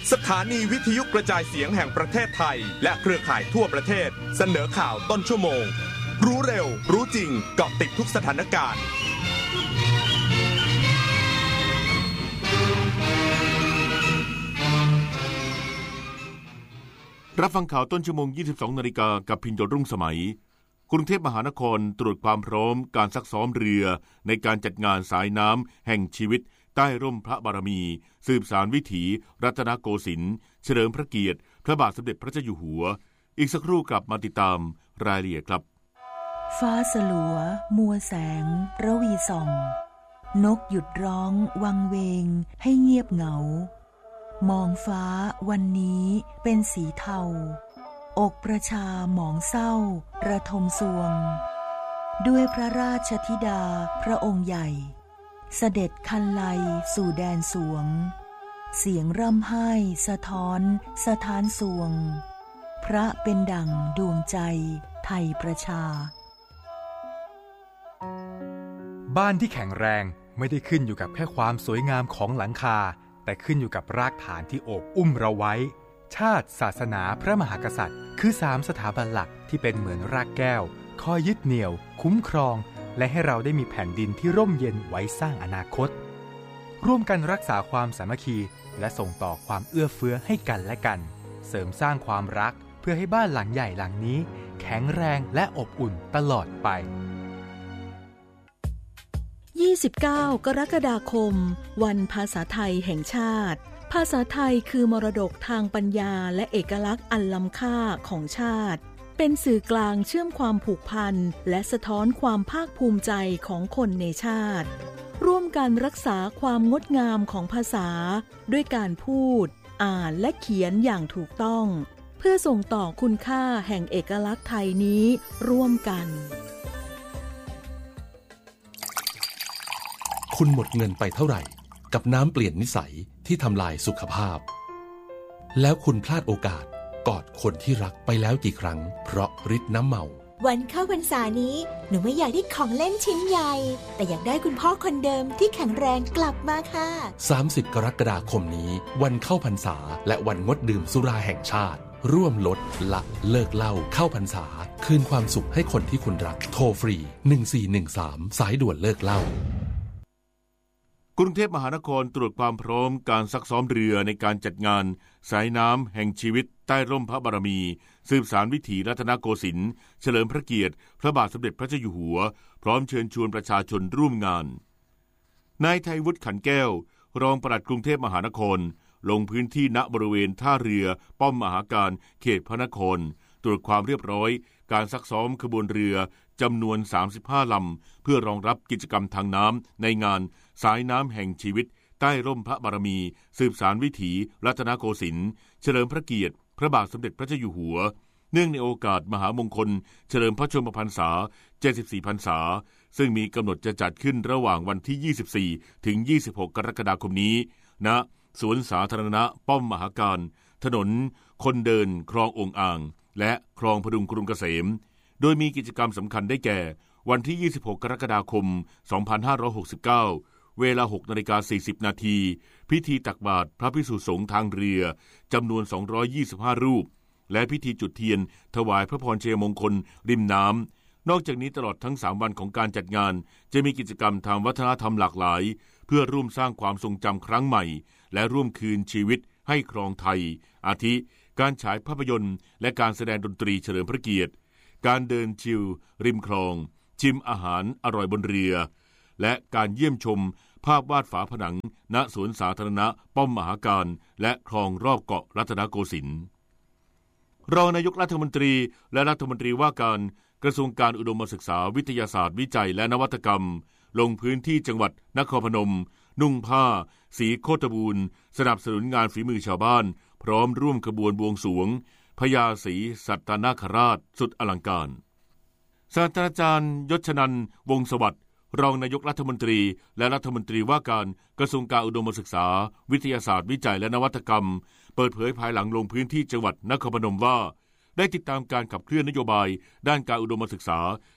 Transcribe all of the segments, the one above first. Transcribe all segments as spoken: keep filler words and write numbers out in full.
สถานีวิทยุกระจายเสียงแห่งประเทศไทยและเครือข่ายทั่วประเทศเสนอข่าวต้นชั่วโมงรู้เร็วรู้จริงเกาะติดทุกสถานการณ์รับฟังข่าวต้นชั่วโมง ยี่สิบสองนาฬิกา กับพินโยรุ่งสมัยกรุงเทพมหานครตรวจความพร้อมการซักซ้อมเรือในการจัดงานสายน้ำแห่งชีวิตใต้ร่มพระบารมีสืบสานวิถีรัตนโกสินทร์เฉลิมพระเกียรติพระบาทสมเด็จพระเจ้าอยู่หัวอีกสักครู่กลับมาติดตามรายละเอียดครับฟ้าสลัวมัวแสงระวีส่องนกหยุดร้องวังเวงให้เงียบเหงามองฟ้าวันนี้เป็นสีเทาอกประชาหมองเศร้าระทมสวงด้วยพระราชธิดาพระองค์ใหญ่เสด็จคันไลสู่แดนสวงเสียงร่ำไห้สะท้อนสะท้านสวงพระเป็นดั่งดวงใจไทยประชาบ้านที่แข็งแรงไม่ได้ขึ้นอยู่กับแค่ความสวยงามของหลังคาแต่ขึ้นอยู่กับรากฐานที่โอบอุ้มเราไว้ชาติศาสนาพระมหากษัตริย์คือสามสถาบันหลักที่เป็นเหมือนรากแก้วคอยยึดเหนี่ยวคุ้มครองและให้เราได้มีแผ่นดินที่ร่มเย็นไว้สร้างอนาคตร่วมกันรักษาความสามัคคีและส่งต่อความเอื้อเฟื้อให้กันและกันเสริมสร้างความรักเพื่อให้บ้านหลังใหญ่หลังนี้แข็งแรงและอบอุ่นตลอดไปยี่สิบเก้ากรกฎาคมวันภาษาไทยแห่งชาติภาษาไทยคือมรดกทางปัญญาและเอกลักษณ์อันล้ำค่าของชาติเป็นสื่อกลางเชื่อมความผูกพันและสะท้อนความภาคภูมิใจของคนในชาติร่วมกันรักษาความงดงามของภาษาด้วยการพูดอ่านและเขียนอย่างถูกต้องเพื่อส่งต่อคุณค่าแห่งเอกลักษณ์ไทยนี้ร่วมกันคุณหมดเงินไปเท่าไหร่กับน้ำเปลี่ยนนิสัยที่ทำลายสุขภาพแล้วคุณพลาดโอกาสกอดคนที่รักไปแล้วกี่ครั้งเพราะฤทธิ์น้ำเมาวันเข้าพรรษานี้หนูไม่อยากได้ของเล่นชิ้นใหญ่แต่อยากได้คุณพ่อคนเดิมที่แข็งแรงกลับมาค่ะสามสิบกรกฎาคมนี้วันเข้าพรรษาและวันงดดื่มสุราแห่งชาติร่วมลดละเลิกเหล้าเข้าพรรษาคืนความสุขให้คนที่คุณรักโทรฟรีหนึ่งสี่หนึ่งสามสายด่วนเลิกเหล้ากรุงเทพมหานครตรวจความพร้อมการซักซ้อมเรือในการจัดงานสายน้ำแห่งชีวิตใต้ร่มพระบารมีสืบสานวิถีรัตนโกสินทร์เฉลิมพระเกียรติพระบาทสมเด็จพระเจ้าอยู่หัวพร้อมเชิญชวนประชาชนร่วมงานนายไทยวุฒิขันแก้วรองปลัดกรุงเทพมหานครลงพื้นที่ณบริเวณท่าเรือป้อมมหาการเขตพระนครตรวจความเรียบร้อยการซักซ้อมขบวนเรือจำนวนสามสิบห้าลำเพื่อรองรับกิจกรรมทางน้ำในงานสายน้ำแห่งชีวิตใต้ร่มพระบารมีสืบสานวิถีรัตนโกสินทร์เฉลิมพระเกียรติพระบาทสมเด็จพระเจ้าอยู่หัวเนื่องในโอกาสมหามงคลเฉลิมพระชนมพรรษาเจ็ดสิบสี่พรรษาซึ่งมีกำหนดจะจัดขึ้นระหว่างวันที่ยี่สิบสี่ถึงยี่สิบหกกรกฎาคมนี้ณสวนสาธารณะป้อมมหาการถนนคนเดินคลององอ่างและคลองพดุงกรุงเกษมโดยมีกิจกรรมสำคัญได้แก่วันที่ยี่สิบหกกรกฎาคมสองพันห้าร้อยหกสิบเก้าเวลา หกนาฬิกาสี่สิบนาทีพิธีตักบาตรพระภิกษุสงฆ์ทางเรือจำนวนสองร้อยยี่สิบห้ารูปและพิธีจุดเทียนถวายพระพรชัยมงคลริมน้ำนอกจากนี้ตลอดทั้งสามวันของการจัดงานจะมีกิจกรรมทางวัฒนธรรมหลากหลายเพื่อร่วมสร้างความทรงจำครั้งใหม่และร่วมคืนชีวิตให้ครองไทยอาทิการฉายภาพยนตร์และการแสดงดนตรีเฉลิมพระเกียรติการเดินชิลริมคลองชิมอาหารอร่อยบนเรือและการเยี่ยมชมภาพวาดฝาผนังณสวนสาธารณะป้อมมหาการและคลองรอบเกาะรัตนโกสินทร์รองนายกรัฐมนตรีและรัฐมนตรีว่าการกระทรวงการอุดมศึกษาวิทยาศาสตร์วิจัยและนวัตกรรมลงพื้นที่จังหวัดนครพนมนุ่งผ้าสีโคตบูรณ์สนับสนุนงานฝีมือชาวบ้านพร้อมร่วมขบวนบวงสรวงพญาศรีสัตนาคราชสุดอลังการศาสตราจารย์ยศนันท์วงศ์สวัสดิ์รองนายกรัฐมนตรีและรัฐมนตรีว่าการกระทรวงการอุดมศึกษาวิทยาศาสตร์วิจัยและนวัตกรรมเปิดเผยภายหลังลงพื้นที่จังหวัดนครพนมว่าได้ติดตามการขับเคลื่อนนโยบายด้านการอุดมศึกษา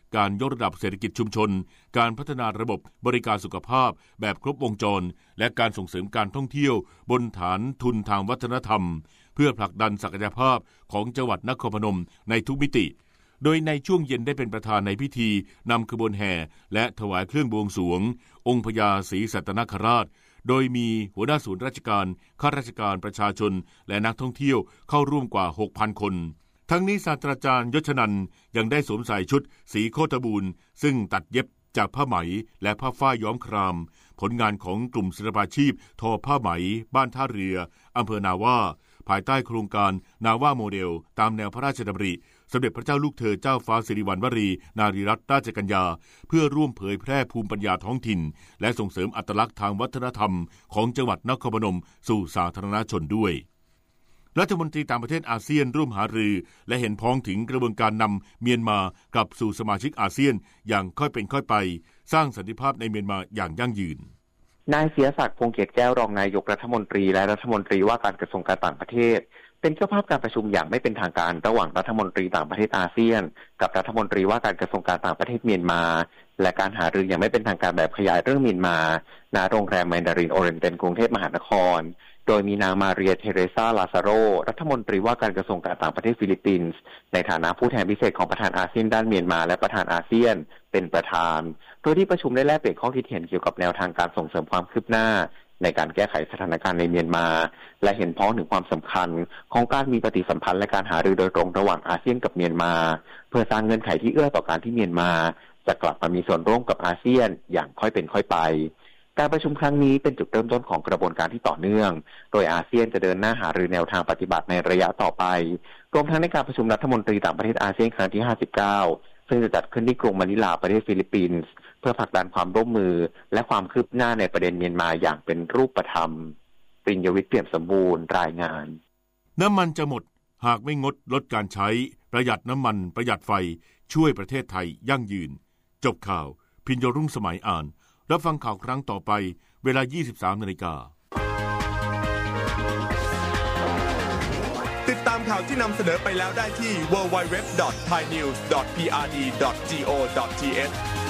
การยกระดับเศรษฐกิจชุมชนการพัฒนาระบบบริการสุขภาพแบบครบวงจรและการส่งเสริมการท่องเที่ยวบนฐานทุนทางวัฒนธรรมเพื่อผลักดันศักยภาพของจังหวัดนครพนมในทุกมิติโดยในช่วงเย็นได้เป็นประธานในพิธีนำขบวนแห่และถวายเครื่องบวงสรวงองค์พญาศรีสัตนคราชโดยมีหัวหน้าศูนย์ราชการข้าราชการประชาชนและนักท่องเที่ยวเข้าร่วมกว่า หกพัน คนทั้งนี้ศาสตราจารย์ยศนันท์ยังได้สวมใส่ชุดสีโคตบูรณ์ซึ่งตัดเย็บจากผ้าไหมและผ้าฝ้ายย้อมครามผลงานของกลุ่มศิลปาชีพทอผ้าไหมบ้านท่าเรืออำเภอนาว่าภายใต้โครงการนาว่าโมเดลตามแนวพระราชดำริสมเด็จพระเจ้าลูกเธอเจ้าฟ้าสิริวัณวรีนารีรัตนราชกัญญาเพื่อร่วมเผยแพร่ภูมิปัญญาท้องถิ่นและส่งเสริมอัตลักษณ์ทางวัฒนธรรมของจังหวัดนครพนมสู่สาธารณชนด้วยรัฐมนตรีต่างประเทศอาเซียนร่วมหารือและเห็นพ้องถึงกระบวนการนำเมียนมากลับสู่สมาชิกอาเซียนอย่างค่อยเป็นค่อยไปสร้างสันติภาพในเมียนมาอย่างยั่งยืนนายเสียศักดิ์พงษ์เกียรติแก้วรองนายกรัฐมนตรีและรัฐมนตรีว่าการกระทรวงการต่างประเทศเป็นเจ้าภาพการประชุมอย่างไม่เป็นทางการระหว่างรัฐมนตรีต่างประเทศอาเซียนกับรัฐมนตรีว่าการกระทรวงการต่างประเทศเมียนมาและการหารืออย่างไม่เป็นทางการแบบขยายเรื่องเมียนมาณโรงแรมแมนดารินโอเรนเตนกรุงเทพมหานครโดยมีนางมาเรียเทเรซาลาซาโรรัฐมนตรีว่าการกระทรวงการต่างประเทศฟิลิปปินส์ในฐานะผู้แทนพิเศษของประธานอาเซียนด้านเมียนมาและประธานอาเซียนเป็นประธานโดยที่ประชุมได้แลกเปลี่ยนข้อคิดเห็นเกี่ยวกับแนวทางการส่งเสริมความคืบหน้าในการแก้ไขสถานการณ์ในเมียนมาและเห็นพ้องถึงความสำคัญของการมีปฏิสัมพันธ์และการหารือโดยตรงระหว่างอาเซียนกับเมียนมาเพื่อสร้างเงื่อนไขที่เอื้อต่อการที่เมียนมาจะกลับมามีส่วนร่วมกับอาเซียนอย่างค่อยเป็นค่อยไปการประชุมครั้งนี้เป็นจุดเริ่มต้นของกระบวนการที่ต่อเนื่องโดยอาเซียนจะเดินหน้าหารือแนวทางปฏิบัติในระยะต่อไปรวมทั้งในการประชุมรัฐมนตรีต่างประเทศอาเซียนครั้งที่ห้าสิบเก้าซึ่งจะจัดขึ้นที่กรุงมะนิลาประเทศฟิลิปปินส์เพื่อผลักดันความร่วมมือและความคืบหน้าในประเด็นเมียนมาอย่างเป็นรูปธรรมปริญญวิทย์เปี่ยมสมบูรณ์รายงานน้ำมันจะหมดหากไม่งดลดการใช้ประหยัดน้ำมันประหยัดไฟช่วยประเทศไทยยั่งยืนจบข่าวพิญญรุ่งสมัยอ่านรับฟังข่าวครั้งต่อไปเวลา ยี่สิบสามนาฬิกาติดตามข่าวที่นำเสนอไปแล้วได้ที่ ดับเบิลยู ดับเบิลยู ดับเบิลยู ดอท ไทยนิวส์ ดอท พี อาร์ ดี ดอท จี โอ ดอท ที เอช